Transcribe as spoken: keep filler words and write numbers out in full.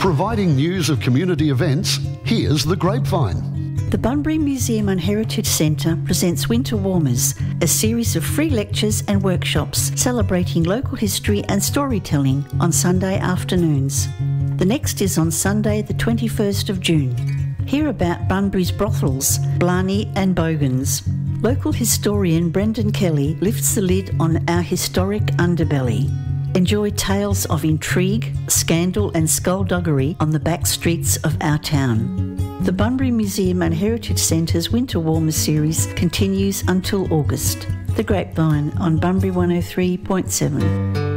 Providing news of community events, here's The Grapevine. The Bunbury Museum and Heritage Centre presents Winter Warmers, a series of free lectures and workshops celebrating local history and storytelling on Sunday afternoons. The next is on Sunday the twenty-first of June. Hear about Bunbury's brothels, Blarney and Bogans. Local historian Brendan Kelly lifts the lid on our historic underbelly. Enjoy tales of intrigue, scandal and skullduggery on the back streets of our town. The Bunbury Museum and Heritage Centre's Winter Warmer series continues until August. The Grapevine on Bunbury one oh three point seven.